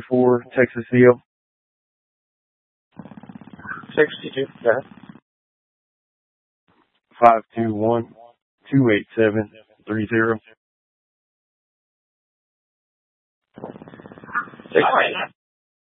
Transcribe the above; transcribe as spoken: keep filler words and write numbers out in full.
for Texas Steel. sixty-two, yeah. five two one, two eight seven, three zero. All right.